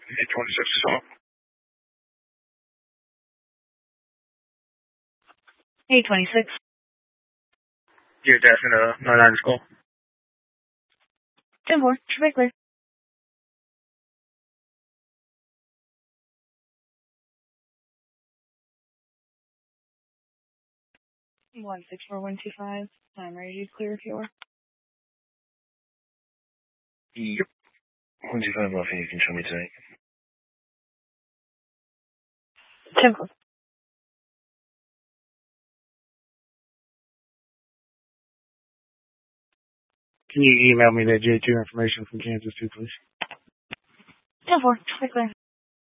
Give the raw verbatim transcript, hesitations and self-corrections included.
eight twenty-six is on. eight twenty-six. Yeah, definitely, uh, nine nine is call. ten four, traffic clear. one six four one two five. I'm ready to clear if you are. Yep. one two five, nothing you can show me today. ten four. Can you email me that J two information from Kansas too, please? ten four, traffic clear.